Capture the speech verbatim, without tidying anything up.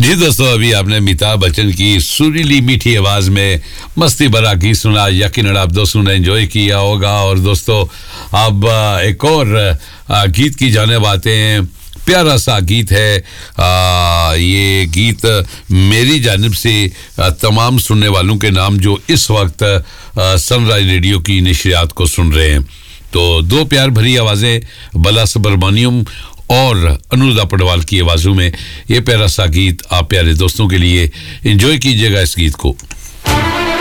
जी दोस्तों, अभी आपने अमिताभ बच्चन की सुरीली मीठी आवाज में मस्ती भरा गीत सुना। यकीनन आप दोस्तों ने एंजॉय किया होगा। और दोस्तों, अब एक और गीत की जाने बातें हैं। प्यारा सा गीत है। आ, ये गीत मेरी जानिब से तमाम सुनने वालों के नाम जो इस वक्त सनराइज रेडियो की नशरियात को सुन रहे हैं। तो दो प्यार भरी आवाज़ें, बाला सुब्रमण्यम और अनुराधा पडवाल की आवाज़ों में ये प्यारा सा गीत आप प्यारे दोस्तों के लिए एंजॉय कीजिएगा इस गीत को।